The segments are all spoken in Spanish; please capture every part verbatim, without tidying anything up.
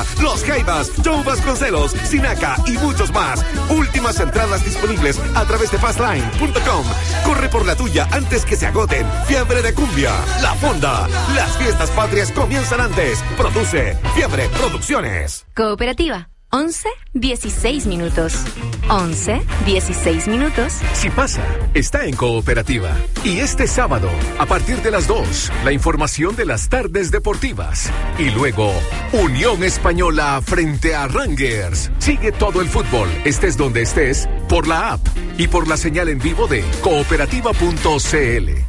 Cooperativa, Los Jaivas, Joe Vasconcelos, Sinaca y muchos más. Últimas entradas disponibles a través de fastline punto com. Corre por la tuya antes que se agoten. Fiebre de Cumbia, La Fonda. Las fiestas patrias comienzan antes. Produce Fiebre Producciones. Cooperativa. once, dieciséis minutos. once, dieciséis minutos. Si pasa, está en Cooperativa. Y este sábado, a partir de las dos, la información de las tardes deportivas. Y luego, Unión Española frente a Rangers. Sigue todo el fútbol, estés donde estés, por la app y por la señal en vivo de cooperativa punto c l.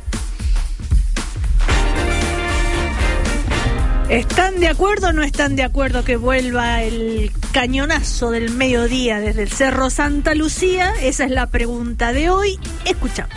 ¿Están de acuerdo o no están de acuerdo que vuelva el cañonazo del mediodía desde el Cerro Santa Lucía? Esa es la pregunta de hoy. Escuchamos.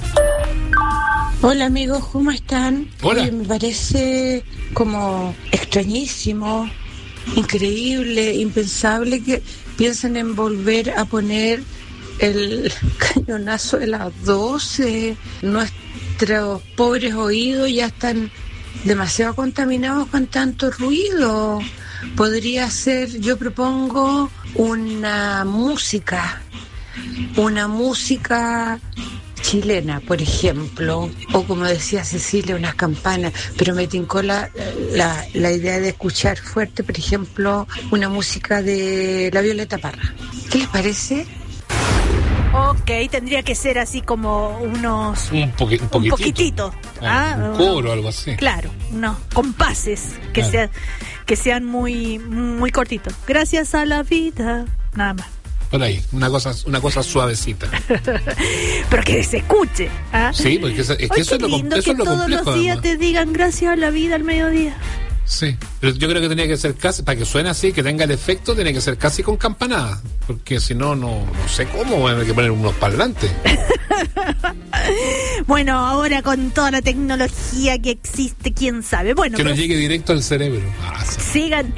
Hola amigos, ¿cómo están? Hola. Oye, me parece como extrañísimo, increíble, impensable que piensen en volver a poner el cañonazo de las doce. Nuestros pobres oídos ya están demasiado contaminados con tanto ruido. Podría ser, yo propongo una música, una música chilena, por ejemplo, o como decía Cecilia, unas campanas, pero me tincó la, la, la idea de escuchar fuerte, por ejemplo, una música de la Violeta Parra. ¿Qué les parece? Ok, tendría que ser así como unos... Un, poqu- un poquitito. Un poquitito. Ah, ¿ah? un coro o algo así. Claro, unos compases que, Claro. sean, que sean muy, muy cortitos. Gracias a la vida. Nada más. Por ahí, una cosa, una cosa suavecita. Pero que se escuche. ¿ah? Sí, porque es, es que Ay, eso, qué es lo, lindo eso que es lo todos complejo. los días además. te digan gracias a la vida al mediodía. Sí, pero yo creo que tenía que ser casi, para que suene así, que tenga el efecto, tiene que ser casi con campanada, porque si no, no no sé cómo, hay que poner unos parlantes. Bueno, ahora con toda la tecnología que existe, quién sabe. Bueno, Que nos pero llegue directo al cerebro. Ah, sí. sigan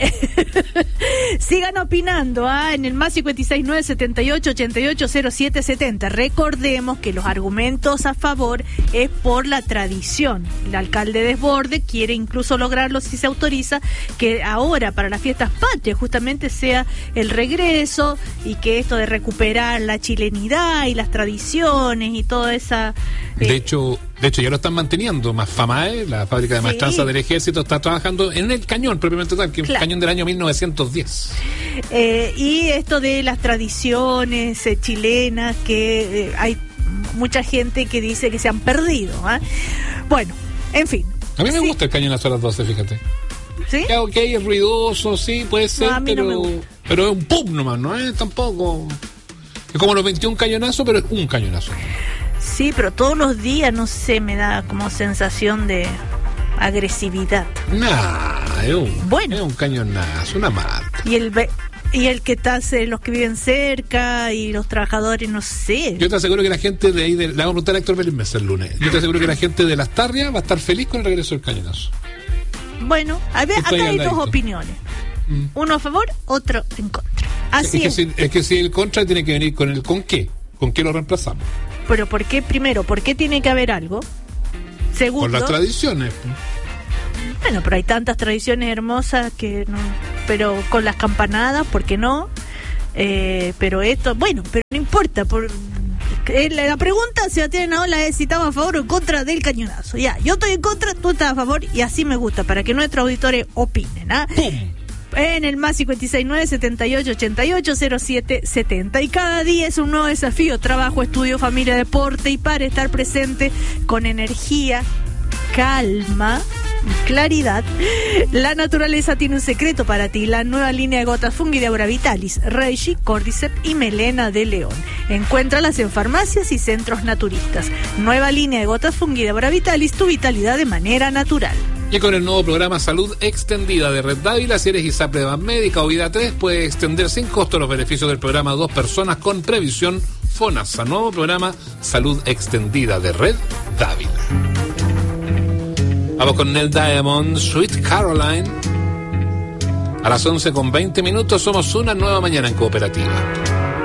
sigan opinando ¿ah? en el más cinco seis nueve siete ocho ocho ocho cero siete siete cero. Recordemos que los argumentos a favor es por la tradición. El alcalde Desborde quiere incluso lograrlo, si se autoriza, que ahora para las fiestas patrias justamente sea el regreso, y que esto de recuperar la chilenidad y las tradiciones y toda esa... eh, De hecho, de hecho ya lo están manteniendo. Más FAMAE, la fábrica de Sí. maestranza del ejército, está trabajando en el cañón propiamente tal, que es Claro. un cañón del año mil novecientos diez. Eh, y esto de las tradiciones eh, chilenas, que eh, hay mucha gente que dice que se han perdido. ¿ah? Bueno, en fin. A mí me Sí. gusta el cañón a las horas doce, fíjate. ¿Sí? Ya, ok, es ruidoso, sí, puede ser, a mí no pero, me gusta. pero es un pum nomás, no es tampoco. Es como los veintiún cañonazos, pero es un cañonazo. Sí, pero todos los días, no sé, me da como sensación de agresividad. Nah, es un, Bueno. es un cañonazo, una marca. Y el ve- y el que está, eh, los que viven cerca y los trabajadores, no sé. Yo te aseguro que la gente de ahí, de, le vamos a preguntar a Héctor Belín el lunes. Yo te aseguro que la gente de Las Tarrias va a estar feliz con el regreso del cañonazo. Bueno, a ver, Estoy acá hay al dos ladito. opiniones. Mm. Uno a favor, otro en contra. Así es, que es. si, es que si el contra tiene que venir con el con qué. ¿Con qué lo reemplazamos? Pero ¿por qué, primero, por qué tiene que haber algo? Segundo, Con las tradiciones. bueno, pero hay tantas tradiciones hermosas que no, pero con las campanadas, ¿por qué no? Eh, pero esto, bueno, pero no importa, por eh, la, la pregunta, Sebastián Naola, es si estamos a favor o en contra del cañonazo. Ya, yo estoy en contra, tú estás a favor, y así me gusta, para que nuestros auditores opinen, ¿ah? ¡Pum! En el más cinco seis nueve siete ocho ocho ocho cero siete siete cero. Y cada día es un nuevo desafío: trabajo, estudio, familia, deporte. Y para estar presente con energía, calma y claridad, la naturaleza tiene un secreto para ti: la nueva línea de gotas fungi de Aura Vitalis, Reishi, Cordyceps y Melena de León. Encuéntralas en farmacias y centros naturistas. Nueva línea de gotas fungi de Aura Vitalis, tu vitalidad de manera natural. Y con el nuevo programa Salud Extendida de Red Dávila, si eres ISAPRE de Médica o Vida tres, puedes extender sin costo los beneficios del programa a dos personas con previsión FONASA. Nuevo programa Salud Extendida de Red Dávila. Vamos con Neil Diamond, Sweet Caroline. A las once con veinte minutos, somos una nueva mañana en Cooperativa.